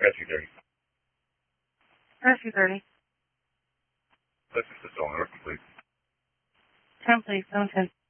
Rescue 30. Rescue 30. Let's assist all. Number complete. 10, please. 710.